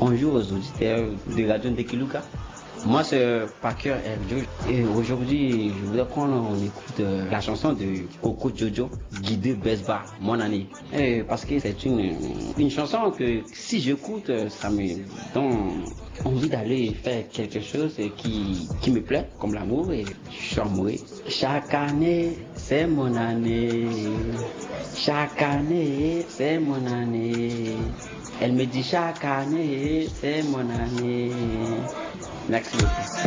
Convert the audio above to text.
Bonjour aux auditeurs de Radio Ndekiluka. Moi, c'est Parker Eljo. Et aujourd'hui, je voudrais qu'on écoute la chanson de Coco Jojo, Guidé Besba, Mon année. Parce que c'est une chanson que si j'écoute, ça me donne envie d'aller faire quelque chose qui me plaît, comme l'amour, et je suis amoureux. Chaque année, c'est mon année. Chaque année, c'est mon année. Elle me dit chaque année, c'est mon année. Merci beaucoup.